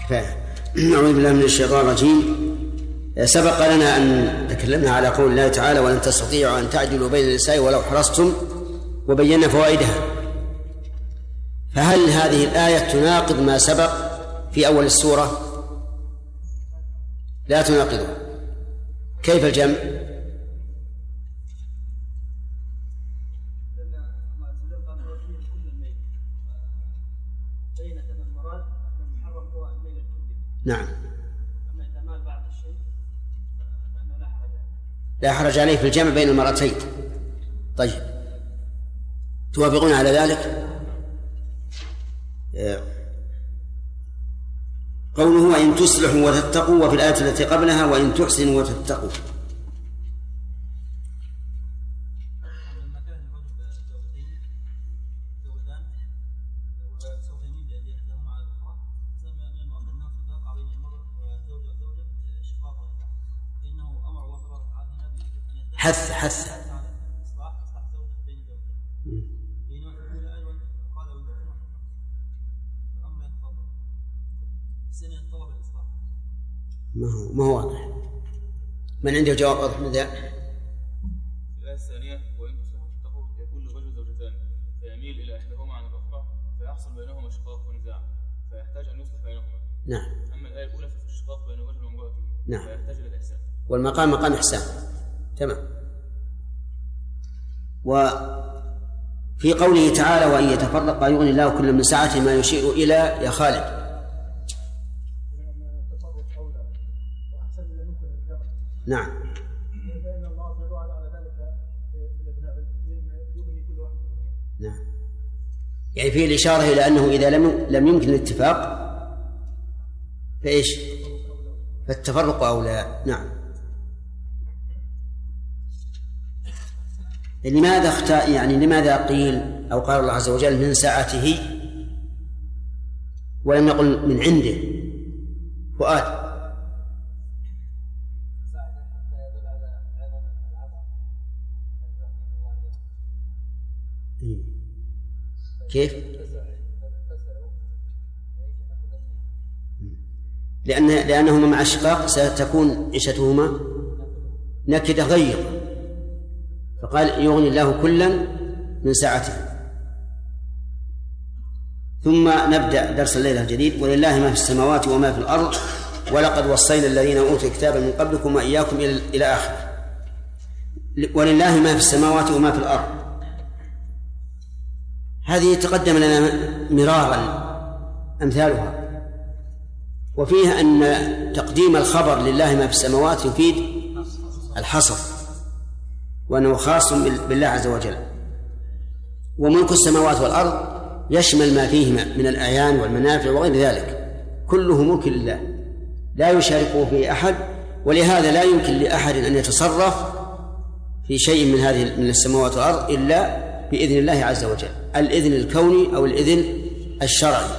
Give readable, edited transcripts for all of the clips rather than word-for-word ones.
أعوذ بالله من الشيطان الرجيم. سبق لنا أن تكلمنا على قول الله تعالى ولن تستطيعوا أن تعدلوا بين النساء ولو حرصتم، وبينا فوائدها. فهل هذه الآية تناقض ما سبق في أول السورة؟ لا تناقضه. كيف الجمع؟ نعم. لا حرج عليه في الجمع بين المرأتين. طيب، توافقون على ذلك؟ قوله وإن تصلحوا وتتقوا، وفي الآية التي قبلها وإن تحسنوا وتتقوا. حث ما هو واضح. من عنده جواب واضح من ذا؟ الآية الثانية وإن تصلحوا وتتقوا يكون للرجل زوجتان فيميل إلى إحداهما عن الأخرى فيحصل بينهما شقاق ونزاع فيحتاج أن يصلح بينهما. نعم. أما الآية الأولى ففي الشقاق بين الرجل وامرأته. نعم. فيحتاج إلى الإحسان. والمقام مقام إحسان. تمام. وفي قوله تعالى وإن يتفرقا يغني الله كل من سعته ما يشير إلى يا خالد. نعم. نعم. يعني فيه الإشارة إلى أنه إذا لم يمكن الاتفاق فإيش؟ فالتفرق أولى. نعم. لماذا قيل أو قال الله عز وجل من سعته ولم يقل من عنده؟ فؤاد. كيف؟ لأنهما مع الشقاق ستكون عيشتهما نكدة غير، فقال يغني الله كلا من سعته. ثم نبدأ درس الليلة الجديد. ولله ما في السماوات وما في الأرض ولقد وصينا الذين أوتوا الكتاب من قبلكم وإياكم إلى آخر. ولله ما في السماوات وما في الأرض، هذه تقدم لنا مرارا أمثالها، وفيها أن تقديم الخبر لله ما في السماوات يفيد الحصر، وأنه خاص بالله عز وجل. وملك السماوات والأرض يشمل ما فيهما من الأعيان والمنافع وغير ذلك، كله ملك لله لا يشاركه فيه أحد، ولهذا لا يمكن لأحد أن يتصرف في شيء من السماوات والأرض إلا بإذن الله عز وجل، الإذن الكوني أو الإذن الشرعي.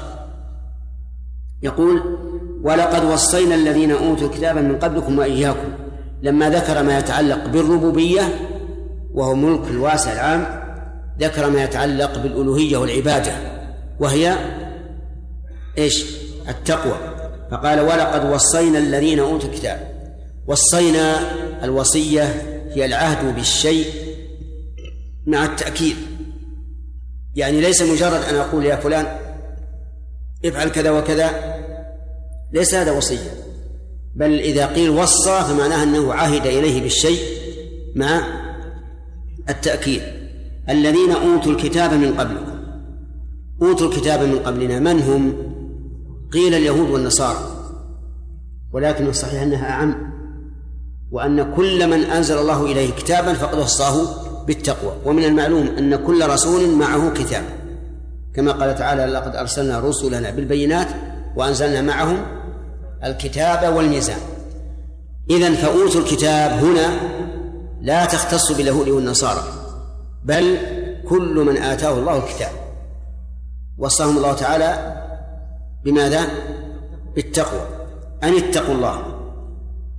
يقول ولقد وصينا الذين أوتوا الكتاب من قبلكم وإياكم، لما ذكر ما يتعلق بالربوبية وهو ملك الواسع العام، ذكر ما يتعلق بالألوهية والعبادة وهي إيش؟ التقوى. فقال ولقد وصينا الذين أوتوا الكتاب. وصينا، الوصية هي العهد بالشيء مع التأكيد، يعني ليس مجرد أن أقول يا فلان افعل كذا وكذا، ليس هذا وصية، بل إذا قيل وصى فمعناه أنه عهد إليه بالشيء مع التأكيد. الذين أوتوا الكتاب من قبلكم. أوتوا الكتاب من قبلنا من هم؟ قيل اليهود والنصارى، ولكن الصحيح أنها أعم، وأن كل من أنزل الله إليه كتابا فقد وصاه بالتقوى. ومن المعلوم أن كل رسول معه كتاب، كما قال تعالى لقد أرسلنا رسلنا بالبينات وأنزلنا معهم الكتاب والميزان. إذن فأوتوا الكتاب هنا لا تختص باليهود والنصارى، بل كل من آتاه الله الكتاب وصاهم الله تعالى بماذا؟ بالتقوى، أن اتقوا الله.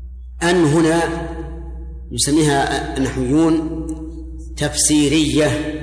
هنا يسميها النحويون تفسيرية،